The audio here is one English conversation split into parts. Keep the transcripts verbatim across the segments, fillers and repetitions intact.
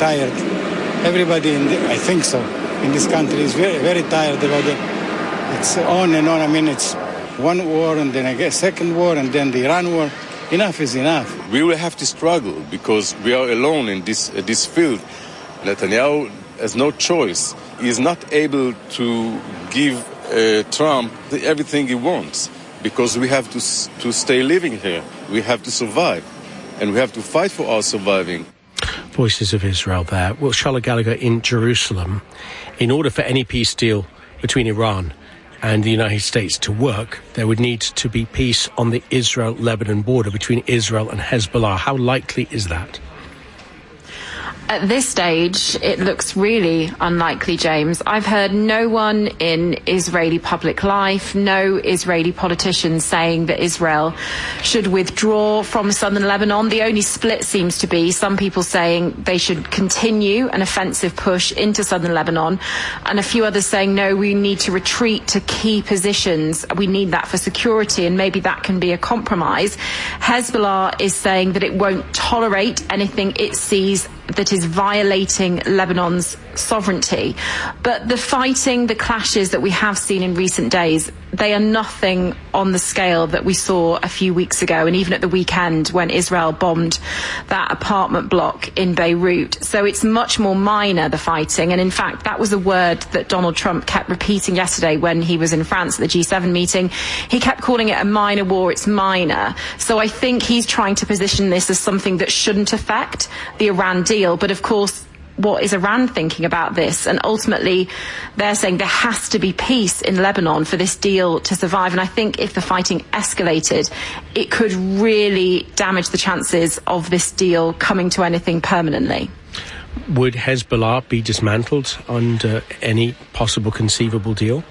tired. Everybody, in the, I think so, in this country is very, very tired about it. It's on and on. I mean, it's one war and then I guess second war and then the Iran war. Enough is enough. We will have to struggle because we are alone in this uh, this field. Netanyahu has no choice. He is not able to give uh, Trump everything he wants because we have to to stay living here. We have to survive, and we have to fight for our surviving. Voices of Israel there. Well, Charlotte Gallagher in Jerusalem. In order for any peace deal between Iran and the United States to work, there would need to be peace on the Israel-Lebanon border between Israel and Hezbollah. How likely is that? At this stage, it looks really unlikely, James. I've heard no one in Israeli public life, no Israeli politicians saying that Israel should withdraw from southern Lebanon. The only split seems to be some people saying they should continue an offensive push into southern Lebanon, and a few others saying, no, we need to retreat to key positions. We need that for security, and maybe that can be a compromise. Hezbollah is saying that it won't tolerate anything it sees that is violating Lebanon's sovereignty. But the fighting, the clashes that we have seen in recent days, they are nothing on the scale that we saw a few weeks ago and even at the weekend when Israel bombed that apartment block in Beirut. So it's much more minor, the fighting. And in fact, that was a word that Donald Trump kept repeating yesterday when he was in France at the G seven meeting. He kept calling it a minor war. It's minor. So I think he's trying to position this as something that shouldn't affect the Iran deal. But of course, what is Iran thinking about this? And ultimately, they're saying there has to be peace in Lebanon for this deal to survive. And I think if the fighting escalated, it could really damage the chances of this deal coming to anything permanently. Would Hezbollah be dismantled under any possible conceivable deal?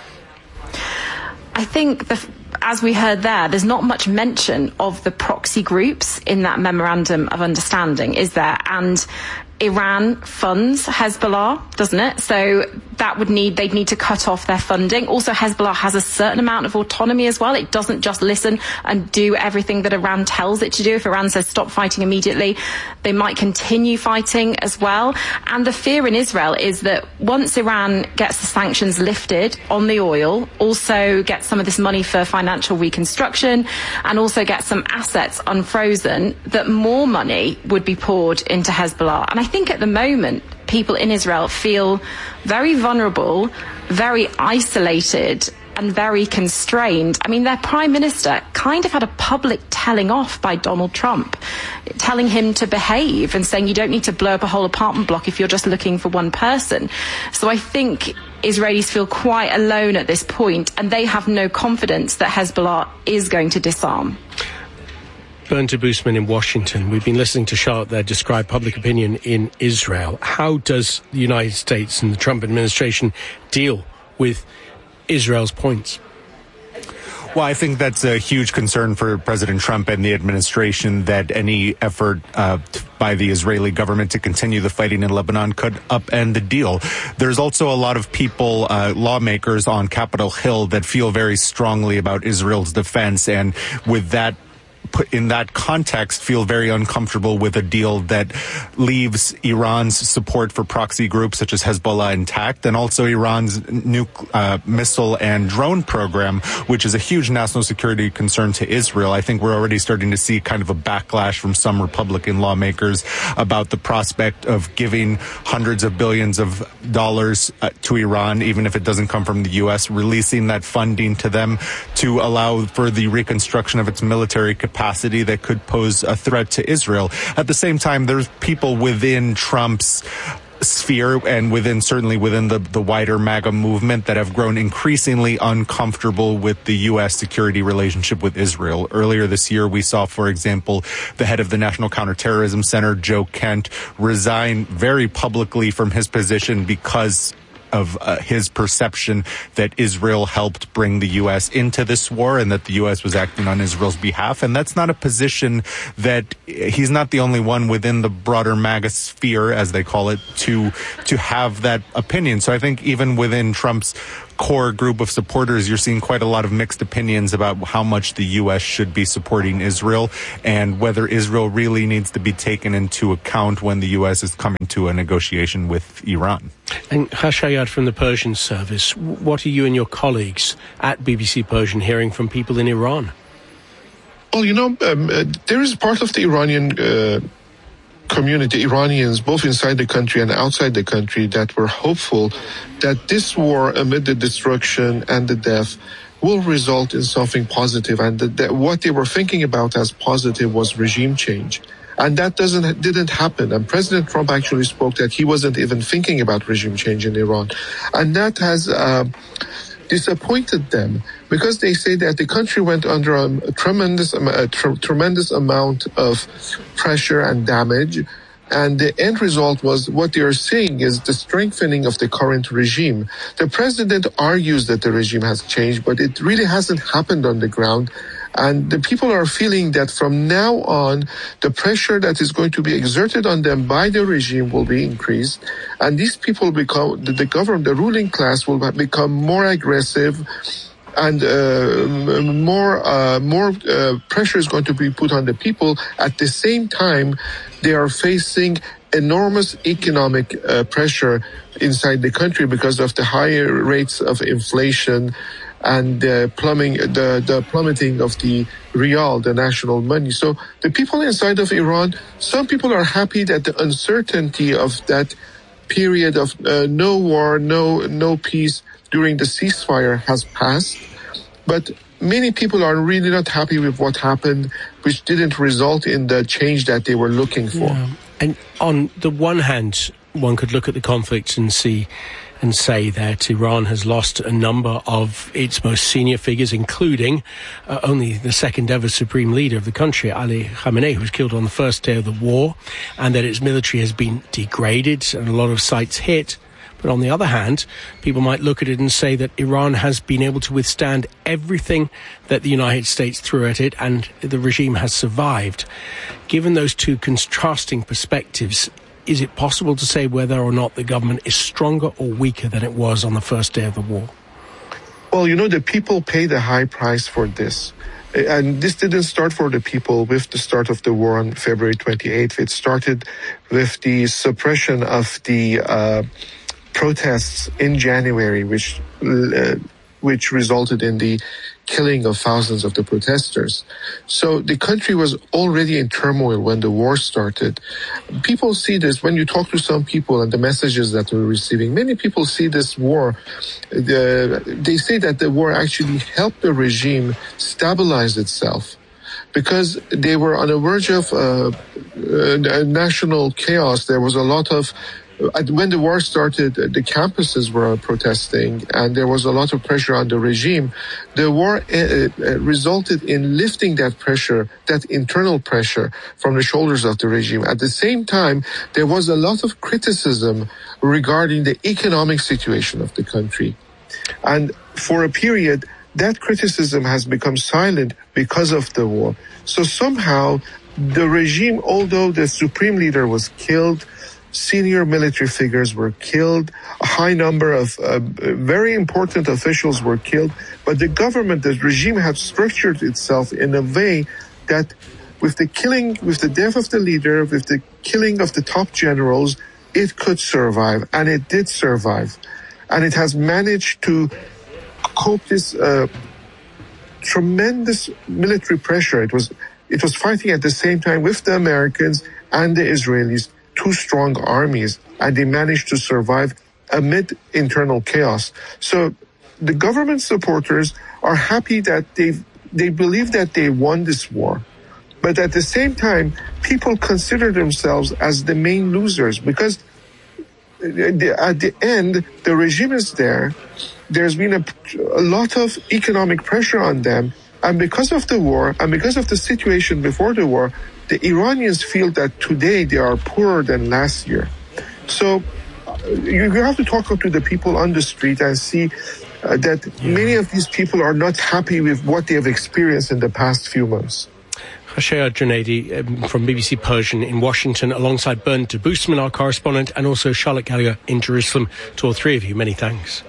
I think, the, as we heard there, there's not much mention of the proxy groups in that memorandum of understanding, is there? And Iran funds Hezbollah, doesn't it? So that would need, they'd need to cut off their funding. Also, Hezbollah has a certain amount of autonomy as well. It doesn't just listen and do everything that Iran tells it to do. If Iran says stop fighting immediately, they might continue fighting as well. And the fear in Israel is that once Iran gets the sanctions lifted on the oil, also gets some of this money for financial reconstruction, and also get some assets unfrozen, that more money would be poured into Hezbollah. And I I think at the moment, people in Israel feel very vulnerable, very isolated, and very constrained. I mean, their prime minister kind of had a public telling off by Donald Trump, telling him to behave and saying you don't need to blow up a whole apartment block if you're just looking for one person. So I think Israelis feel quite alone at this point, and they have no confidence that Hezbollah is going to disarm. Bernd Debusmann in Washington. We've been listening to Charlotte there describe public opinion in Israel. How does the United States and the Trump administration deal with Israel's points? Well, I think that's a huge concern for President Trump and the administration, that any effort uh, by the Israeli government to continue the fighting in Lebanon could upend the deal. There's also a lot of people, uh, lawmakers on Capitol Hill, that feel very strongly about Israel's defense, and with that put in that context, feel very uncomfortable with a deal that leaves Iran's support for proxy groups such as Hezbollah intact, and also Iran's nuke, uh, missile and drone program, which is a huge national security concern to Israel. I think we're already starting to see kind of a backlash from some Republican lawmakers about the prospect of giving hundreds of billions of dollars uh, to Iran, even if it doesn't come from the U S, releasing that funding to them to allow for the reconstruction of its military capacity capacity that could pose a threat to Israel. At the same time, there's people within Trump's sphere and within certainly within the, the wider MAGA movement that have grown increasingly uncomfortable with the U S security relationship with Israel. Earlier this year, we saw, for example, the head of the National Counterterrorism Center, Joe Kent, resign very publicly from his position because of uh, his perception that Israel helped bring the U S into this war and that the U S was acting on Israel's behalf. And that's not a position that he's not the only one within the broader MAGA sphere, as they call it, to to have that opinion. So I think even within Trump's core group of supporters, you're seeing quite a lot of mixed opinions about how much the U S should be supporting Israel and whether Israel really needs to be taken into account when the U S is coming to a negotiation with Iran. And Hashayad from the Persian Service, what are you and your colleagues at B B C Persian hearing from people in Iran? Well, you know, um, uh, there is part of the Iranian uh, community, Iranians, both inside the country and outside the country, that were hopeful that this war, amid the destruction and the death, will result in something positive, and that, that what they were thinking about as positive was regime change. And that doesn't didn't happen. And President Trump actually spoke that he wasn't even thinking about regime change in Iran. And that has uh, disappointed them, because they say that the country went under a, a tremendous, a tr- tremendous amount of pressure and damage. And the end result was what they are saying is the strengthening of the current regime. The president argues that the regime has changed, but it really hasn't happened on the ground. And the people are feeling that from now on, the pressure that is going to be exerted on them by the regime will be increased. And these people become, the, the government, the ruling class will become more aggressive, and uh, more uh, more uh, pressure is going to be put on the people. At the same time, they are facing enormous economic uh, pressure inside the country because of the higher rates of inflation and uh, plumbing, the, the plummeting of the rial, the national money. So the people inside of Iran, some people are happy that the uncertainty of that period of uh, no war, no no peace during the ceasefire has passed. But many people are really not happy with what happened, which didn't result in the change that they were looking for. Yeah. And on the one hand, one could look at the conflict and see and say that Iran has lost a number of its most senior figures, including uh, only the second ever supreme leader of the country, Ali Khamenei, who was killed on the first day of the war, and that its military has been degraded and a lot of sites hit. But on the other hand, people might look at it and say that Iran has been able to withstand everything that the United States threw at it, and the regime has survived. Given those two contrasting perspectives, is it possible to say whether or not the government is stronger or weaker than it was on the first day of the war? Well, you know, the people paid a high price for this. And this didn't start for the people with the start of the war on February twenty-eighth. It started with the suppression of the uh, protests in January, which uh, which resulted in the killing of thousands of the protesters. So the country was already in turmoil when the war started. People see this when you talk to some people and the messages that we're receiving. Many people see this war. The, they say that the war actually helped the regime stabilize itself, because they were on the verge of uh, uh, national chaos. There was a lot of When the war started, the campuses were protesting, and there was a lot of pressure on the regime. The war uh, resulted in lifting that pressure, that internal pressure, from the shoulders of the regime. At the same time, there was a lot of criticism regarding the economic situation of the country. And for a period, that criticism has become silent because of the war. So somehow, the regime, although the supreme leader was killed, senior military figures were killed, a high number of uh, very important officials were killed, but the government, the regime had structured itself in a way that with the killing, with the death of the leader, with the killing of the top generals, it could survive, and it did survive. And it has managed to cope this uh, tremendous military pressure. It was, it was fighting at the same time with the Americans and the Israelis, two strong armies, and they managed to survive amid internal chaos. So the government supporters are happy that they they believe that they won this war. But at the same time, people consider themselves as the main losers, because at the end, the regime is there. There's been a, a lot of economic pressure on them. And because of the war, and because of the situation before the war, the Iranians feel that today they are poorer than last year. So you have to talk to the people on the street and see uh, that yeah. many of these people are not happy with what they have experienced in the past few months. Khashayar Junaidi um, from B B C Persian in Washington, alongside Bernd de Boosman, our correspondent, and also Charlotte Gallagher in Jerusalem. To all three of you, many thanks.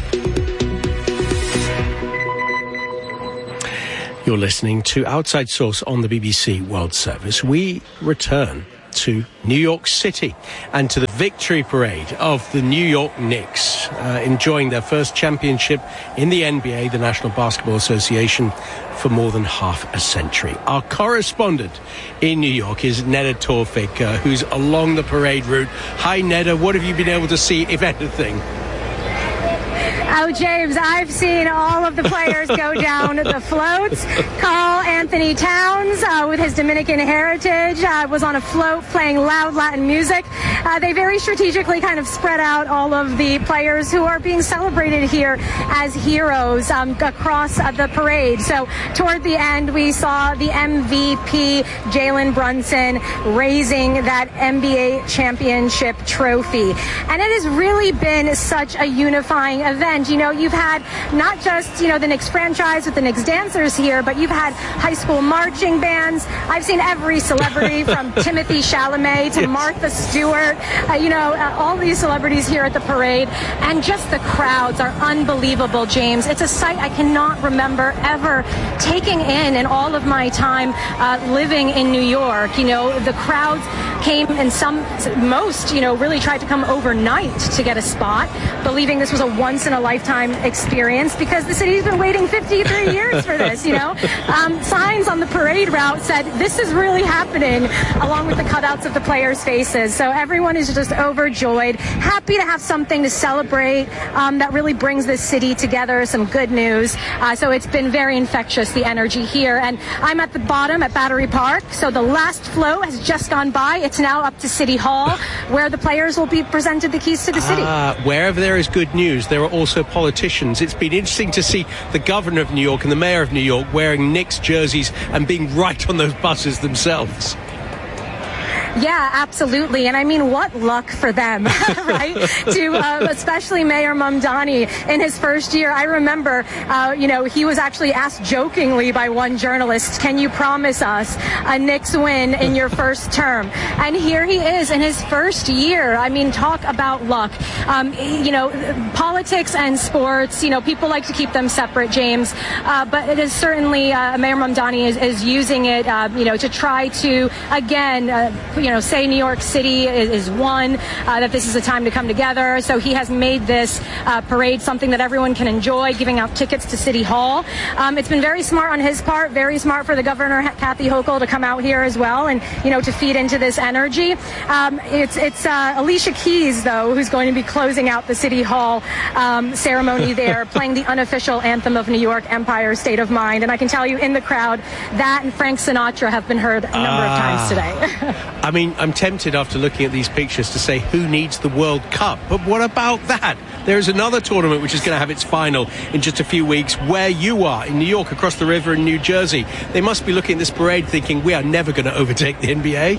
You're listening to Outside Source on the B B C World Service. We return to New York City and to the victory parade of the New York Knicks, uh, enjoying their first championship in the N B A, the National Basketball Association, for more than half a century. Our correspondent in New York is Neda Tawfik, uh, who's along the parade route. Hi, Neda. What have you been able to see, if anything? Oh, James, I've seen all of the players go down the floats. Karl Anthony Towns, uh, with his Dominican heritage, uh, was on a float playing loud Latin music. Uh, they very strategically kind of spread out all of the players who are being celebrated here as heroes um, across uh, the parade. So toward the end, we saw the M V P, Jalen Brunson, raising that N B A championship trophy. And it has really been such a unifying event. You know, you've had not just, you know, the Knicks franchise with the Knicks dancers here, but you've had high school marching bands. I've seen every celebrity from Timothy Chalamet to yes. Martha Stewart, uh, you know, uh, all these celebrities here at the parade. And just the crowds are unbelievable, James. It's a sight I cannot remember ever taking in in all of my time uh, living in New York. You know, the crowds came, and some, most, you know, really tried to come overnight to get a spot, believing this was a once in a lifetime experience, because the city's been waiting fifty-three years for this, you know. Um, signs on the parade route said, this is really happening, along with the cutouts of the players' faces. So everyone is just overjoyed, happy to have something to celebrate um, that really brings this city together, some good news. Uh, so it's been very infectious, the energy here. And I'm at the bottom at Battery Park. So the last float has just gone by. It's now up to City Hall, where the players will be presented the keys to the city. Uh, wherever there is good news, there are also politicians. It's been interesting to see the governor of New York and the mayor of New York wearing Knicks jerseys and being right on those buses themselves. Yeah, absolutely. And I mean, what luck for them, right? to uh, especially Mayor Mamdani in his first year. I remember, uh, you know, he was actually asked jokingly by one journalist, can you promise us a Knicks win in your first term? And here he is in his first year. I mean, talk about luck. Um, you know, politics and sports, you know, people like to keep them separate, James. Uh, but it is certainly, uh, Mayor Mamdani is, is using it, uh, you know, to try to, again, uh, you know, say New York City is, is one, uh, that this is a time to come together. So he has made this uh, parade something that everyone can enjoy, giving out tickets to City Hall. Um, it's been very smart on his part, very smart for the governor, Kathy Hochul, to come out here as well and, you know, to feed into this energy. Um, it's it's uh, Alicia Keys, though, who's going to be closing out the City Hall um, ceremony there, playing the unofficial anthem of New York, Empire State of Mind. And I can tell you, in the crowd, that and Frank Sinatra have been heard a number ah. of times today. I mean, I'm tempted after looking at these pictures to say, who needs the World Cup? But what about that? There is another tournament which is going to have its final in just a few weeks, where you are, in New York, across the river in New Jersey. They must be looking at this parade thinking, we are never going to overtake the N B A.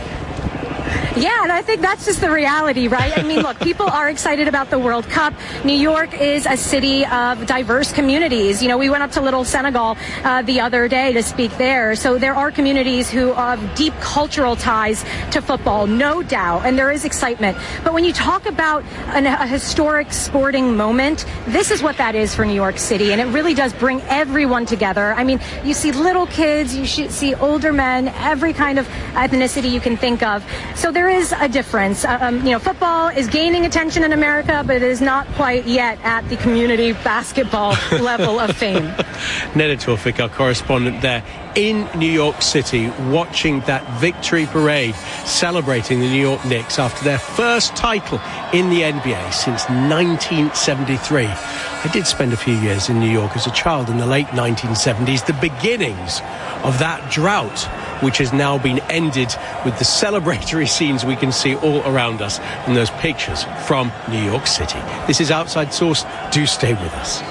Yeah, and I think that's just the reality, right? I mean, look, people are excited about the World Cup. New York is a city of diverse communities. You know, we went up to Little Senegal uh, the other day to speak there. So there are communities who have deep cultural ties to football, no doubt, and there is excitement. But when you talk about an, a historic sporting moment, this is what that is for New York City, and it really does bring everyone together. I mean, you see little kids, you see older men, every kind of ethnicity you can think of. So there is a difference. Um, you know, football is gaining attention in America, but it is not quite yet at the community basketball level of fame. Neda Tawfik, our correspondent there in New York City, watching that victory parade, celebrating the New York Knicks after their first title in the N B A since nineteen seventy-three. I did spend a few years in New York as a child in the late nineteen seventies, the beginnings of that drought, which has now been ended with the celebratory scenes we can see all around us in those pictures from New York City. This is Outside Source. Do stay with us.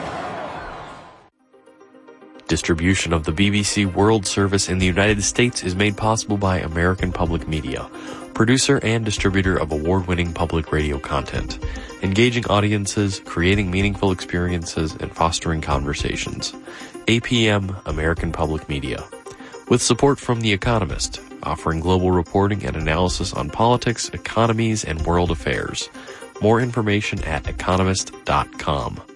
Distribution of the B B C World Service in the United States is made possible by American Public Media. producer and distributor of award-winning public radio content, engaging audiences, creating meaningful experiences, and fostering conversations. A P M, American Public Media. With support from The Economist, offering global reporting and analysis on politics, economies, and world affairs. More information at economist dot com.